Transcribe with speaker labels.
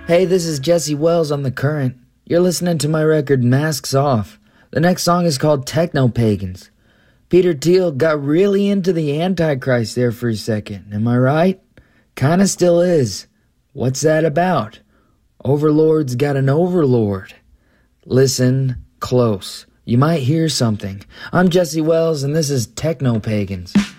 Speaker 1: Hey, this is Jesse Wells on The Current. You're listening to my record Masks Off. The next song is called Techno Pagans. Peter Thiel got really into the Antichrist there for a second, am I right? Kinda still is. What's that about? Overlord's got an overlord. Listen close. You might hear something. I'm Jesse Wells and this is Techno Pagans.